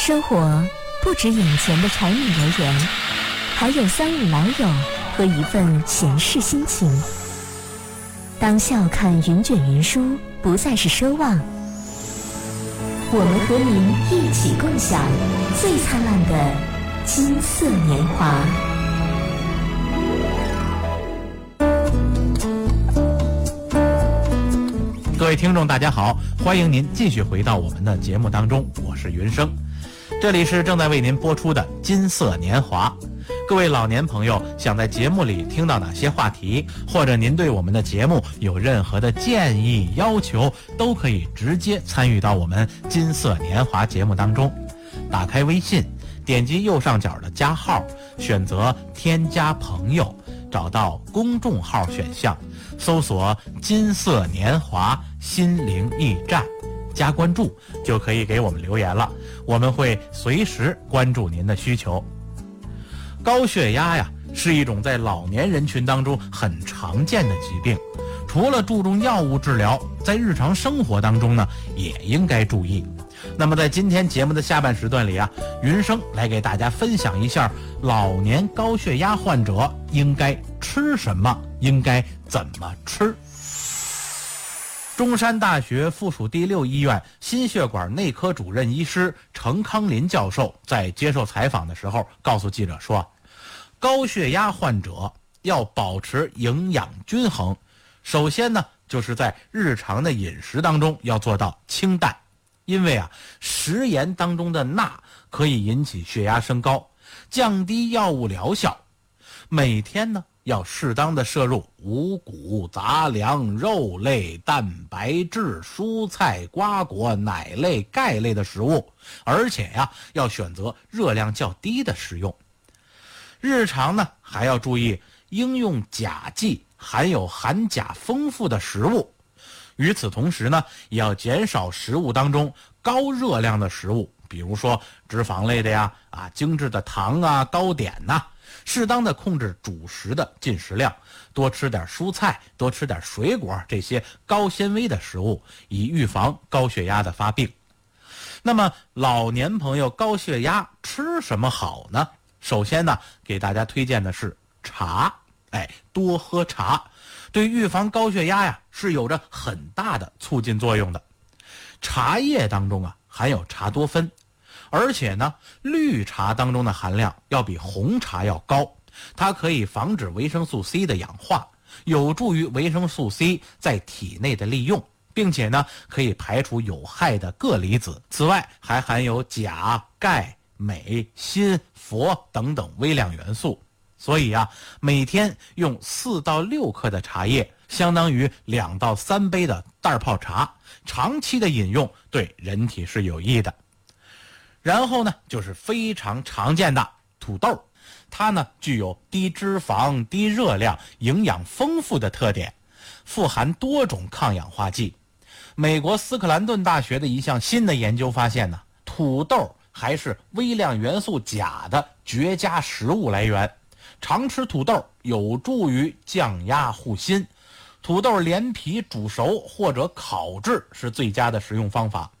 生活不止眼前的柴米油盐，还有三五老友和一份闲适心情。当笑看云卷云舒不再是奢望，我们和您一起共享最灿烂的金色年华。 各位听众大家好，欢迎您继续回到我们的节目当中，我是云生，这里是正在为您播出的金色年华。各位老年朋友想在节目里听到哪些话题，或者您对我们的节目有任何的建议要求，都可以直接参与到我们金色年华节目当中。打开微信，点击右上角的加号，选择添加朋友，找到公众号选项，搜索金色年华心灵驿站，加关注就可以给我们留言了，我们会随时关注您的需求。高血压呀，是一种在老年人群当中很常见的疾病，除了注重药物治疗，在日常生活当中呢，也应该注意。那么在今天节目的下半时段里啊，云生来给大家分享一下老年高血压患者应该吃什么，应该怎么吃。中山大学附属第6医院心血管内科主任医师程康林教授在接受采访的时候告诉记者说，高血压患者要保持营养均衡，首先呢，就是在日常的饮食当中要做到清淡，因为食盐当中的钠可以引起血压升高，降低药物疗效。每天呢，要适当的摄入五谷杂粮、肉类、蛋白质、蔬菜、瓜果、奶类、钙类的食物，而且要选择热量较低的食用。日常呢，还要注意应用钾剂，含有含钾丰富的食物。与此同时呢，也要减少食物当中高热量的食物，比如说脂肪类的精致的糖糕点适当的控制主食的进食量，多吃点蔬菜，多吃点水果，这些高纤维的食物，以预防高血压的发病。那么老年朋友高血压吃什么好呢？首先呢，给大家推荐的是茶，多喝茶，对预防高血压是有着很大的促进作用的。茶叶当中含有茶多酚，而且呢，绿茶当中的含量要比红茶要高，它可以防止维生素 C 的氧化，有助于维生素 C 在体内的利用，并且呢，可以排除有害的铬离子。此外，还含有钾、钙、镁、锌、氟等等微量元素。所以每天用4到6克的茶叶，相当于2到3杯的袋泡茶，长期的饮用对人体是有益的。然后呢，就是非常常见的土豆，它呢具有低脂肪、低热量、营养丰富的特点，富含多种抗氧化剂。美国斯克兰顿大学的一项新的研究发现土豆还是微量元素钾的绝佳食物来源。常吃土豆有助于降压护心，土豆连皮煮熟或者烤制是最佳的食用方法。